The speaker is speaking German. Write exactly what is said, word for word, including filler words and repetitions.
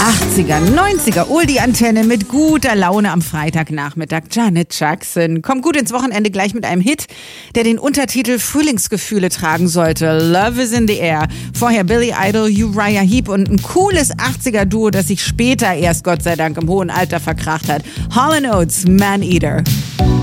achtziger, neunziger, Oldie-Antenne mit guter Laune am Freitagnachmittag. Janet Jackson kommt gut ins Wochenende gleich mit einem Hit, der den Untertitel Frühlingsgefühle tragen sollte. Love is in the air. Vorher Billy Idol, Uriah Heep und ein cooles achtziger-Duo, das sich später erst Gott sei Dank im hohen Alter verkracht hat. Hall and Oates, Man Eater.